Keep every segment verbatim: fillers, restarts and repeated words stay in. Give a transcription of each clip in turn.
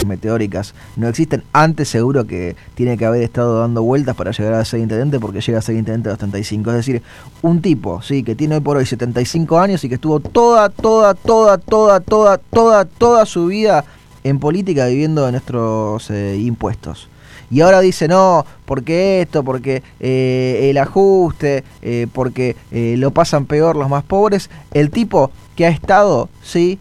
leyes meteóricas no existen. Antes seguro que tiene que haber estado dando vueltas para llegar a ser intendente, porque llega a ser intendente a los treinta y cinco. Es decir, un tipo, sí, que tiene hoy por hoy setenta y cinco años y que estuvo toda, toda, toda, toda, toda, toda, toda su vida en política viviendo de nuestros eh, impuestos. Y ahora dice, no, porque esto, porque eh, el ajuste, eh, porque eh, lo pasan peor los más pobres. El tipo que ha estado, sí,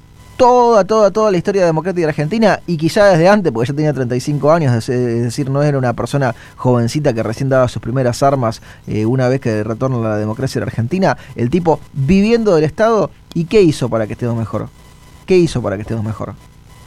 toda, toda, toda la historia democrática de Argentina, y quizá desde antes, porque ya tenía treinta y cinco años, es decir, no era una persona jovencita que recién daba sus primeras armas eh, una vez que retorna a la democracia de Argentina. El tipo viviendo del Estado, ¿y qué hizo para que estemos mejor? ¿Qué hizo para que estemos mejor?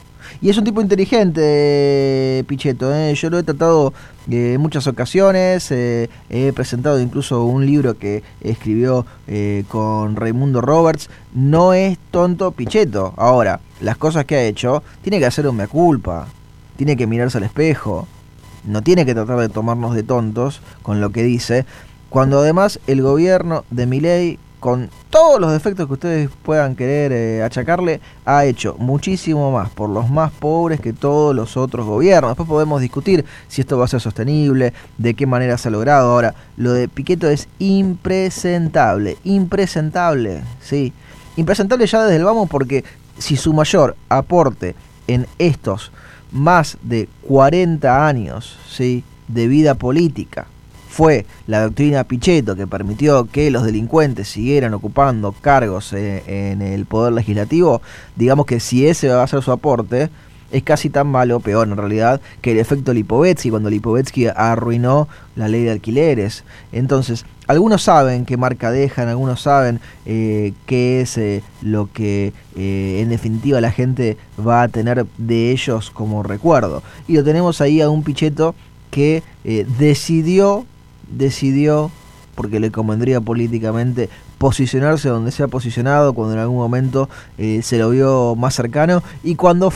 Y es un tipo inteligente, Pichetto, ¿eh? Yo lo he tratado eh, en muchas ocasiones, eh, he presentado incluso un libro que escribió eh, con Raimundo Roberts. No es tonto Pichetto. Ahora, las cosas que ha hecho, tiene que hacer un mea culpa, tiene que mirarse al espejo, no tiene que tratar de tomarnos de tontos con lo que dice, cuando además el gobierno de Milei, con todos los defectos que ustedes puedan querer eh, achacarle, ha hecho muchísimo más por los más pobres que todos los otros gobiernos. Después podemos discutir si esto va a ser sostenible, de qué manera se ha logrado. Ahora, lo de Pichetto es impresentable, impresentable, sí. Impresentable ya desde el vamos, porque si su mayor aporte en estos más de cuarenta años, sí, de vida política fue la doctrina Pichetto, que permitió que los delincuentes siguieran ocupando cargos eh, en el poder legislativo, digamos que si ese va a ser su aporte, es casi tan malo, peor en realidad, que el efecto Lipovetsky, cuando Lipovetsky arruinó la ley de alquileres. Entonces, algunos saben qué marca dejan, algunos saben eh, qué es eh, lo que eh, en definitiva la gente va a tener de ellos como recuerdo. Y lo tenemos ahí a un Pichetto que eh, decidió decidió, porque le convendría políticamente, posicionarse donde se ha posicionado, cuando en algún momento eh, se lo vio más cercano, y cuando